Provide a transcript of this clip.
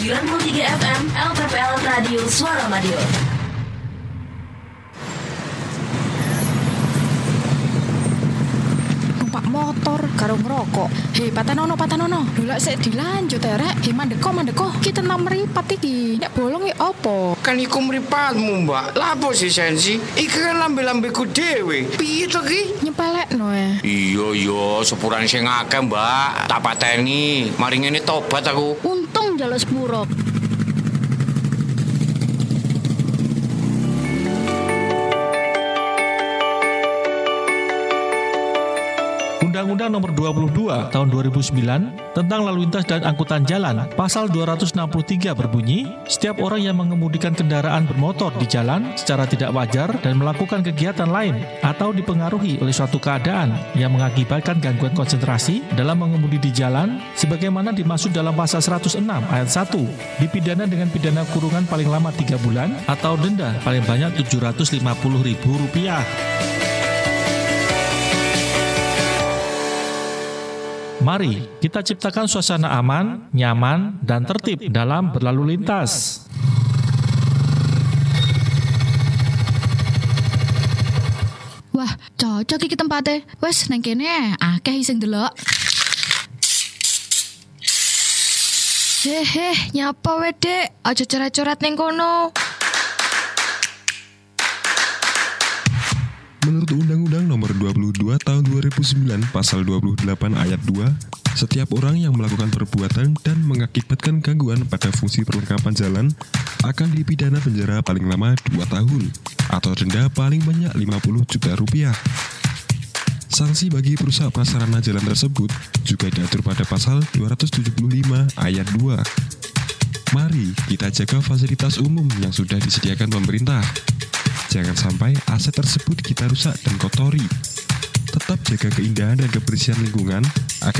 93 FM LPPL Radio Suara Madiun. Motor karo ngerokok. Hei Patanono. Dolak sik dilanjut rek. Hei mandeko. Kita nang mripat iki. Nek bolong iki opo? Kan iku mripatmu, Mbak. Lapo sih sensi? Iki kan lambe-lambeku dhewe. Piye to ki? Nyepelekno Iya, sepurane sing akeh, Mbak. Tak pateni. Mari ngene tobat aku. Untung njaluk sepuro. Undang-Undang Nomor 22 Tahun 2009 tentang Lalu Lintas dan Angkutan Jalan, Pasal 263 berbunyi, setiap orang yang mengemudikan kendaraan bermotor di jalan secara tidak wajar dan melakukan kegiatan lain atau dipengaruhi oleh suatu keadaan yang mengakibatkan gangguan konsentrasi dalam mengemudi di jalan, sebagaimana dimaksud dalam Pasal 106 Ayat 1, dipidana dengan pidana kurungan paling lama 3 bulan atau denda paling banyak Rp750.000. Mari kita ciptakan suasana aman, nyaman, dan tertib dalam berlalu lintas. Wah, cocok iki tempatnya. Wes nang kene akeh sing delok. Nyapa wedek, aja coret-coret ning kono. Menurut Undang-Undang Nomor 22 Tahun 2009 Pasal 28 Ayat 2, setiap orang yang melakukan perbuatan dan mengakibatkan gangguan pada fungsi perlengkapan jalan akan dipidana penjara paling lama 2 tahun atau denda paling banyak Rp50 juta. Sanksi bagi perusak prasarana jalan tersebut juga diatur pada Pasal 275 Ayat 2. Mari kita jaga fasilitas umum yang sudah disediakan pemerintah. Jangan sampai aset tersebut kita rusak dan kotori. Tetap jaga keindahan dan kebersihan lingkungan agar